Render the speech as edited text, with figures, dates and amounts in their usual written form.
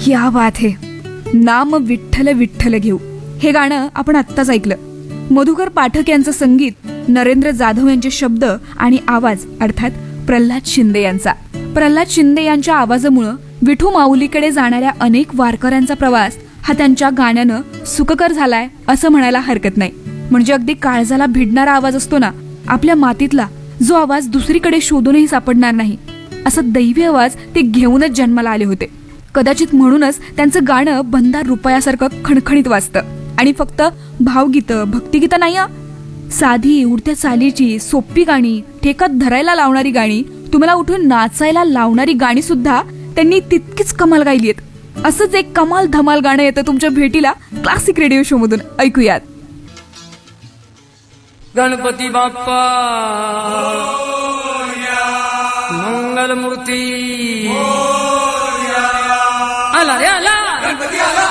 क्या बात है. नाम विठ्ठल विठ्ठल घेऊ हे गाणं आपण आत्ताच ऐकलं. मधुकर पाठक यांचं संगीत, नरेंद्र जाधव यांचे शब्द आणि आवाज अर्थात प्रल्हाद शिंदे यांचा. प्रल्हाद शिंदे यांच्या आवाजामुळं विठू माऊलीकडे जाणाऱ्या अनेक वारकऱ्यांचा प्रवास हा त्यांच्या गाण्यानं सुखकर झालाय असं म्हणायला हरकत नाही. म्हणजे अगदी काळजाला भिडणारा आवाज असतो ना, आपल्या मातीतला, जो आवाज दुसरीकडे शोधूनही सापडणार नाही, असा दैवी आवाज ते घेऊनच जन्माला आले होते. कदाचित म्हणूनच त्यांचं गाणं बंदार रुपयासारखं खणखणीत वाजतं. आणि फक्त भावगीतं, भक्तिगीतं नाही, साधी उडत्या चालीची सोपी गाणी, ठेकात धरायला लावणारी गाणी, तुम्हाला उठून नाचायला लावणारी गाणी सुद्धा त्यांनी तितकीच कमाल गायली आहेत. असंच एक कमाल धमाल गाणं येतं तुमच्या भेटीला क्लासिक रेडिओ शो मधून. ऐकूयात. गणपती बाप्पा मंगल मूर्ती आला रे आला.